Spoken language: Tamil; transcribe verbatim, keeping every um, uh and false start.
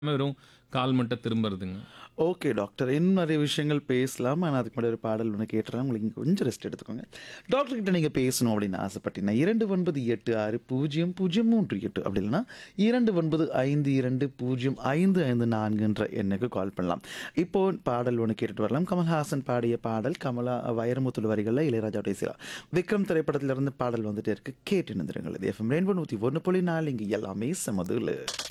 வெறும் கால் மட்டும் திரும்புறதுங்க. Okay doctor. இன்னும் நெறைய விஷயங்கள் பேசலாம். ஆனா அதுக்கு முன்னாடி ஒரு பாடல் ஒண்ணு கேட்டுறேன். உங்களுக்கு இங்க கொஞ்சம் ரெஸ்ட் எடுத்துக்கோங்க. டாக்டர் கிட்ட நீங்க பேசணும் அப்படின்னு ஆசைப்பட்டீங்கன்னா, இரண்டு ஒன்பது எட்டு ஆறு பூஜ்ஜியம் பூஜ்ஜியம் மூன்று எட்டு அப்படி இல்லன்னா இரண்டு ஒன்பது ஐந்து இரண்டு பூஜ்ஜியம் ஐந்து ஐந்து நான்கு என்ற எண்ணுக்கு கால் பண்ணலாம். இப்போ பாடல் ஒண்ணு கேட்டுட்டு வரலாம். கமல்ஹாசன் பாடிய பாடல், கமலா வைரமுத்து வரிகள்ல இளையராஜாவுடைய இசையில. விக்ரம் திரைப்படத்திலிருந்து பாடல் வந்துட்டே இருக்கு. கேட்டு நிந்திருங்கள். இது எஃப்எம் ரெயின்போ நூற்று ஒன்று புள்ளி நான்கு இங்க எல்லாமே சமதுல.